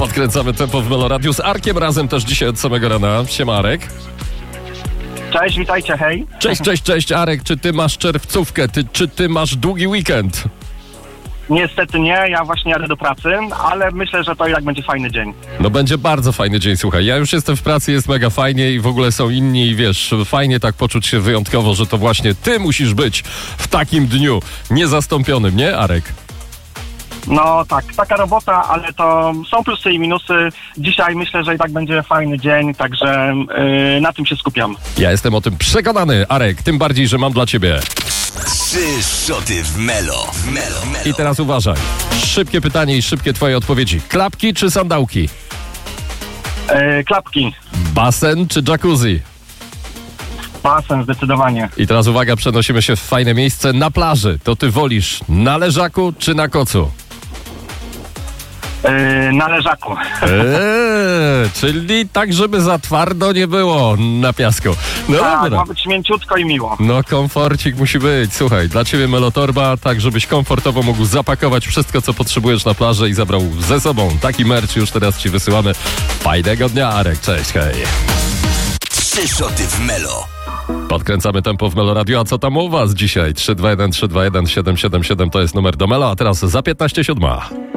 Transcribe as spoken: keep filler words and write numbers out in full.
Podkręcamy tempo w Meloradiu z Arkiem razem też dzisiaj od samego rana. Siema, Arek. Cześć, witajcie, hej. Cześć, cześć, cześć, Arek. Czy ty masz czerwcówkę? Ty, czy ty masz długi weekend? Niestety nie, ja właśnie jadę do pracy, ale myślę, że to i tak będzie fajny dzień. No będzie bardzo fajny dzień, słuchaj. Ja już jestem w pracy, jest mega fajnie i w ogóle są inni i wiesz, fajnie tak poczuć się wyjątkowo, że to właśnie ty musisz być w takim dniu niezastąpionym, nie, Arek? No tak, taka robota, ale to są plusy i minusy. Dzisiaj myślę, że i tak będzie fajny dzień, także yy, na tym się skupiam. Ja jestem o tym przekonany, Arek, tym bardziej, że mam dla ciebie trzy szoty w Melo. W Melo, Melo. I teraz uważaj. Szybkie pytanie i szybkie twoje odpowiedzi. Klapki czy sandałki? Yy, klapki. Basen czy jacuzzi? Basen, zdecydowanie. I teraz uwaga, przenosimy się w fajne miejsce na plaży. To ty wolisz na leżaku czy na kocu? Yy, na leżaku. Eee, czyli tak, żeby za twardo nie było na piasku. No Tak, dobra. ma być mięciutko i miło. No komforcik musi być. Słuchaj, dla ciebie Melotorba, tak żebyś komfortowo mógł zapakować wszystko, co potrzebujesz na plażę i zabrał ze sobą. Taki merch już teraz ci wysyłamy. Fajnego dnia, Arek. Cześć, hej. trzy szoty w Melo. Podkręcamy tempo w Meloradio. A co tam u was dzisiaj? trzy dwa jeden trzy dwa jeden siedem siedem siedem to jest numer do Melo, a teraz za piętnaście siódma.